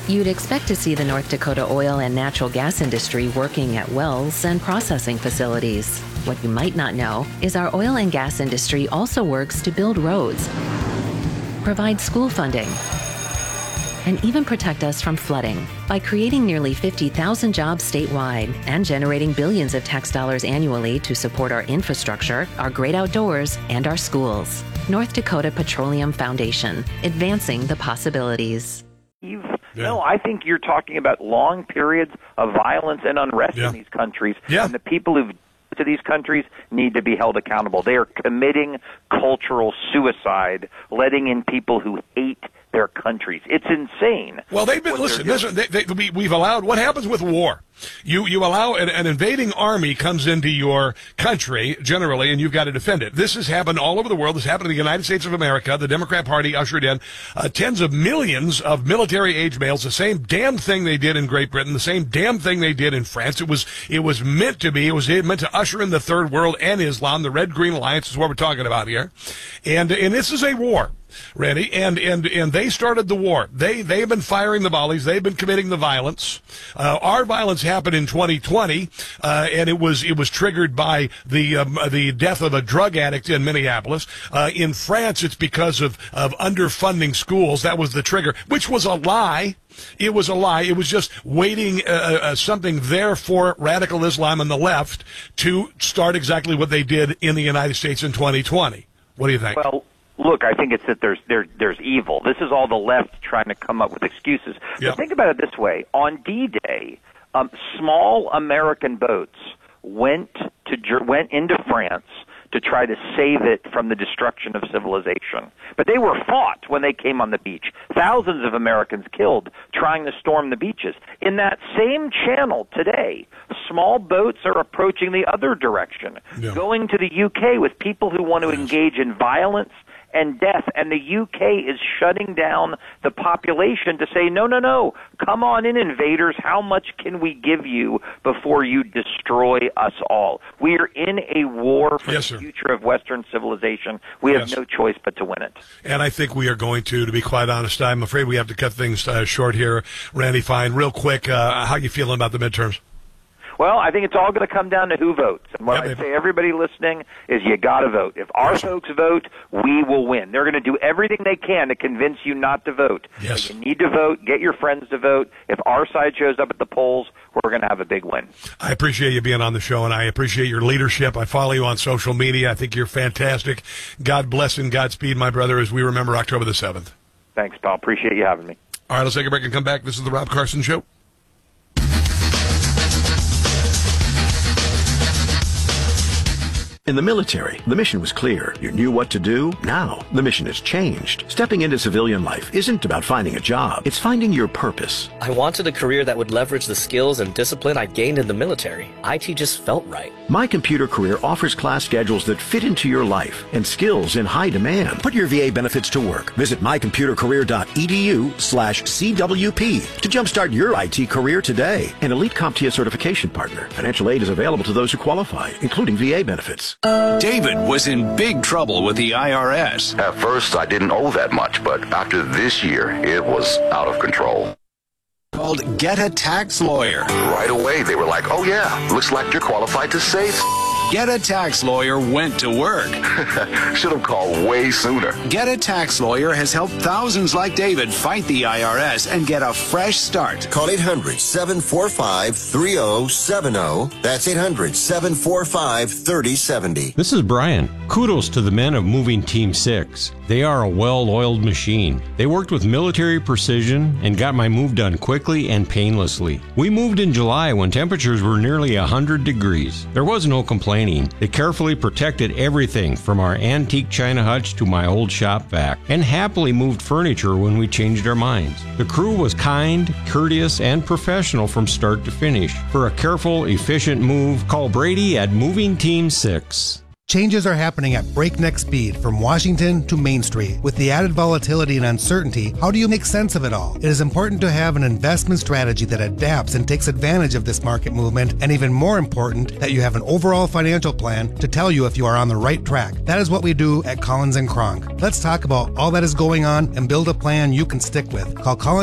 You'd expect to see the North Dakota oil and natural gas industry working at wells and processing facilities. What you might not know is our oil and gas industry also works to build roads, provide school funding, and even protect us from flooding by creating nearly 50,000 jobs statewide and generating billions of tax dollars annually to support our infrastructure, our great outdoors, and our schools. North Dakota Petroleum Foundation, advancing the possibilities. No, I think you're talking about long periods of violence and unrest in these countries, and the people who've to these countries need to be held accountable. They are committing cultural suicide, letting in people who hate their countries. It's insane. Well, they've been, we've allowed, what happens with war? You allow an invading army comes into your country, generally, and you've got to defend it. This has happened all over the world. This happened in the United States of America. The Democrat Party ushered in tens of millions of military-age males, the same damn thing they did in Great Britain, the same damn thing they did in France. It was meant to be. It was meant to usher in the Third World and Islam. The Red-Green Alliance is what we're talking about here. And this is a war, Randy, and they started the war. They've been firing the volleys. They've been committing the violence. Our violence happened in 2020, and it was triggered by the death of a drug addict in Minneapolis. In France, it's because of underfunding schools. That was the trigger, which was a lie. It was a lie. It was just waiting something there for radical Islam on the left to start exactly what they did in the United States in 2020. What do you think? Well, look, I think it's that there's evil. This is all the left trying to come up with excuses. But think about it this way. On D-Day, small American boats went into France to try to save it from the destruction of civilization. But they were fought when they came on the beach. Thousands of Americans killed trying to storm the beaches. In that same channel today, small boats are approaching the other direction, going to the UK with people who want to engage in violence and death, and the UK is shutting down the population to say, no, come on in, invaders. How much can we give you before you destroy us all? We are in a war for the future of Western civilization. We have no choice but to win it. And I think we are going to be quite honest. I'm afraid we have to cut things short here. Randy Fine, real quick, how you feeling about the midterms? Well, I think it's all going to come down to who votes. And what I say everybody listening is you got to vote. If our folks vote, we will win. They're going to do everything they can to convince you not to vote. But you need to vote. Get your friends to vote. If our side shows up at the polls, we're going to have a big win. I appreciate you being on the show, and I appreciate your leadership. I follow you on social media. I think you're fantastic. God bless and Godspeed, my brother, as we remember October the 7th. Thanks, pal. Appreciate you having me. All right, let's take a break and come back. This is the Rob Carson Show. In the military, the mission was clear. You knew what to do. Now, the mission has changed. Stepping into civilian life isn't about finding a job. It's finding your purpose. I wanted a career that would leverage the skills and discipline I gained in the military. IT just felt right. My Computer Career offers class schedules that fit into your life and skills in high demand. Put your VA benefits to work. Visit mycomputercareer.edu/CWP to jumpstart your IT career today. An elite CompTIA certification partner. Financial aid is available to those who qualify, including VA benefits. David was in big trouble with the IRS. At first, I didn't owe that much, but after this year, it was out of control. Called Get a Tax Lawyer. Right away, they were like, oh yeah, looks like you're qualified to save. Get a Tax Lawyer went to work. Should have called way sooner. Get a Tax Lawyer has helped thousands like David fight the IRS and get a fresh start. Call 800-745-3070. That's 800-745-3070. This is Brian. Kudos to the men of Moving Team 6. They are a well-oiled machine. They worked with military precision and got my move done quickly and painlessly. We moved in July when temperatures were nearly 100 degrees. There was no complaining. They carefully protected everything from our antique china hutch to my old shop vac, and happily moved furniture when we changed our minds. The crew was kind, courteous, and professional from start to finish. For a careful, efficient move, call Brady at Moving Team 6. Changes are happening at breakneck speed from Washington to Main Street. With the added volatility and uncertainty, how do you make sense of it all? It is important to have an investment strategy that adapts and takes advantage of this market movement, and even more important, that you have an overall financial plan to tell you if you are on the right track. That is what we do at Collins & Kronk. Let's talk about all that is going on and build a plan you can stick with. Call Collins